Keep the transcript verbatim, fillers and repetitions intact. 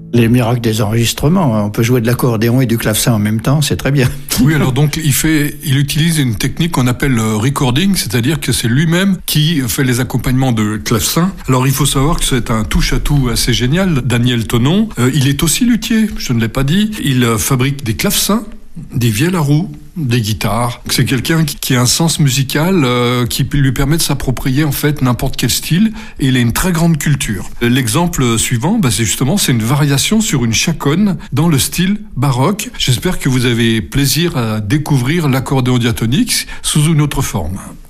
Les miracles des enregistrements. On peut jouer de l'accordéon et du clavecin en même temps, c'est très bien. Oui, alors donc il fait, il utilise une technique qu'on appelle le recording, c'est-à-dire que c'est lui-même qui fait les accompagnements de clavecin. Alors il faut savoir que c'est un touche-à-tout assez génial. Daniel Tonon, euh, il est aussi luthier, je ne l'ai pas dit. Il euh, fabrique des clavecins, des vielles à roue, des guitares. C'est quelqu'un qui a un sens musical euh, qui lui permet de s'approprier en fait n'importe quel style, et il a une très grande culture. L'exemple suivant, bah, c'est justement c'est une variation sur une chaconne dans le style baroque. J'espère que vous avez plaisir à découvrir l'accordéon diatonique sous une autre forme.